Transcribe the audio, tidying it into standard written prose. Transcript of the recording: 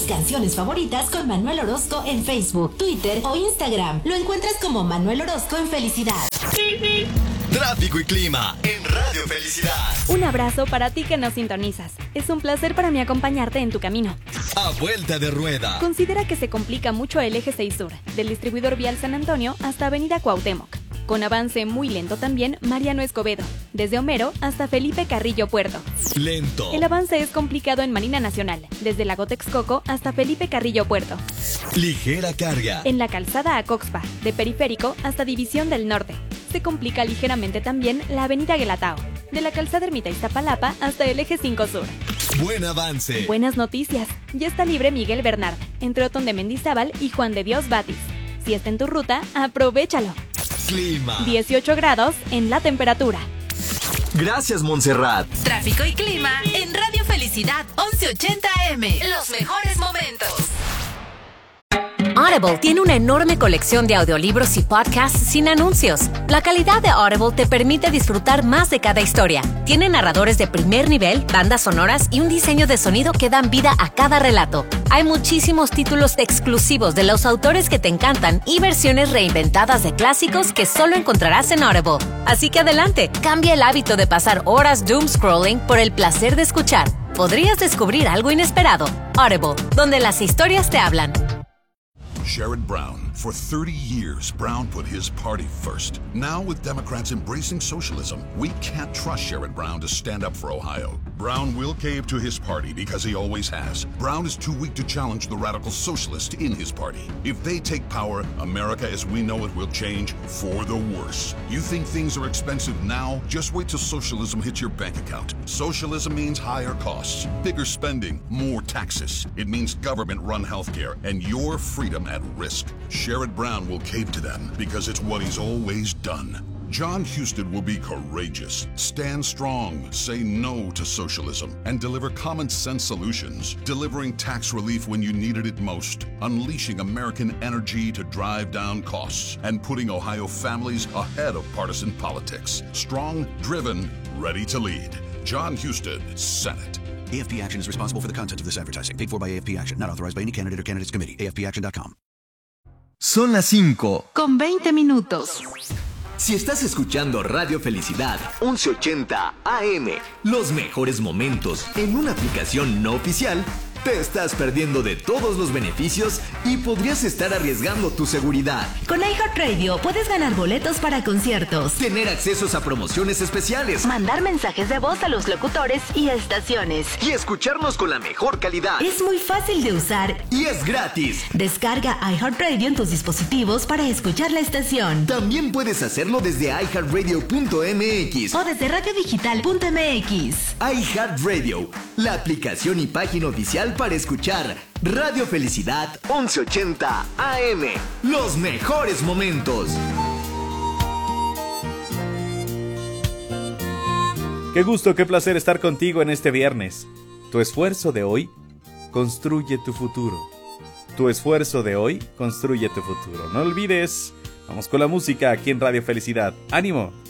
canciones favoritas con Manuel Orozco en Facebook, Twitter o Instagram. Lo encuentras como Manuel Orozco en Felicidad. Tráfico y clima en Radio Felicidad. Un abrazo para ti que nos sintonizas. Es un placer para mí acompañarte en tu camino. A vuelta de rueda. Considera que se complica mucho el eje 6 Sur, del distribuidor vial San Antonio hasta Avenida Cuauhtémoc. Con avance muy lento también Mariano Escobedo, desde Homero hasta Felipe Carrillo Puerto. Lento. El avance es complicado en Marina Nacional, desde Lago Texcoco hasta Felipe Carrillo Puerto. Ligera carga. En la calzada Acoxpa, de Periférico hasta División del Norte. Se complica ligeramente también la avenida Guelatao, de la calzada Ermita Iztapalapa hasta el eje 5 Sur. Buen avance. Buenas noticias. Ya está libre Miguel Bernard, entre Otón de Mendizábal y Juan de Dios Batis. Si está en tu ruta, aprovéchalo. Clima. 18 grados en la temperatura. Gracias, Montserrat. Tráfico y clima en Radio Felicidad 1180 AM. Los mejores momentos. Audible tiene una enorme colección de audiolibros y podcasts sin anuncios. La calidad de Audible te permite disfrutar más de cada historia. Tiene narradores de primer nivel, bandas sonoras y un diseño de sonido que dan vida a cada relato. Hay muchísimos títulos exclusivos de los autores que te encantan y versiones reinventadas de clásicos que solo encontrarás en Audible. Así que adelante, cambia el hábito de pasar horas doom scrolling por el placer de escuchar. Podrías descubrir algo inesperado. Audible, donde las historias te hablan. Sherrod Brown. For 30 years, Brown put his party first. Now, with Democrats embracing socialism, we can't trust Sherrod Brown to stand up for Ohio. Brown will cave to his party because he always has. Brown is too weak to challenge the radical socialists in his party. If they take power, America as we know it will change for the worse. You think things are expensive now? Just wait till socialism hits your bank account. Socialism means higher costs, bigger spending, more taxes. It means government-run healthcare and your freedom at risk. Sherrod Brown will cave to them because it's what he's always done. John Husted will be courageous, stand strong, say no to socialism, and deliver common-sense solutions, delivering tax relief when you needed it most, unleashing American energy to drive down costs, and putting Ohio families ahead of partisan politics. Strong, driven, ready to lead. John Husted, Senate. AFP Action is responsible for the content of this advertising. Paid for by AFP Action. Not authorized by any candidate or candidates committee. AFPAction.com. Son las 5. Con 20 minutos. Si estás escuchando Radio Felicidad 1180 AM, los mejores momentos en una aplicación no oficial, te estás perdiendo de todos los beneficios y podrías estar arriesgando tu seguridad. Con iHeartRadio puedes ganar boletos para conciertos, Tener accesos a promociones especiales mandar mensajes de voz a los locutores y estaciones. y escucharnos con la mejor calidad. Es muy fácil de usar. Y es gratis. Descarga iHeartRadio en tus dispositivos para escuchar la estación. También puedes hacerlo desde iHeartRadio.mx O desde radiodigital.mx. iHeartRadio, la aplicación y página oficial para escuchar Radio Felicidad 1180 AM. Los mejores momentos. Qué gusto, qué placer estar contigo en este viernes. Tu esfuerzo de hoy construye tu futuro. Tu esfuerzo de hoy construye tu futuro. No olvides, vamos con la música aquí en Radio Felicidad. ¡Ánimo!